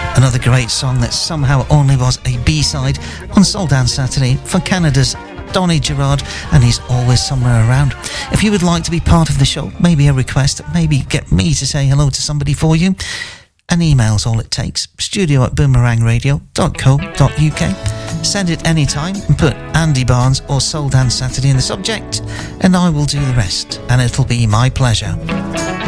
Another great song that somehow only was a B-side on Soul Dance Saturday for Canada's Donny Gerard, and he's always somewhere around. If you would like to be part of the show, maybe a request, maybe get me to say hello to somebody for you, an email's all it takes. studio@boomerangradio.co.uk. Send it anytime and put Andy Barnes or Soul Dance Saturday in the subject, and I will do the rest, and it'll be my pleasure.